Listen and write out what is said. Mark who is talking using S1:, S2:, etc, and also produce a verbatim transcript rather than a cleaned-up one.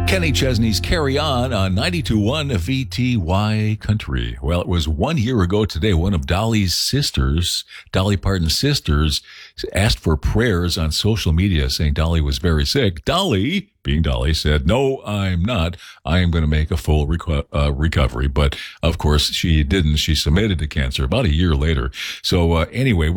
S1: Kenny Chesney's Carry On on ninety-two point one V T Y Country. Well, it was one year ago today, one of Dolly's sisters, Dolly Parton's sisters, asked for prayers on social media saying Dolly was very sick. Dolly, being Dolly, said, "No, I'm not. I am going to make a full reco- uh, recovery." But, of course, she didn't. She submitted to cancer about a year later. So, uh, anyway,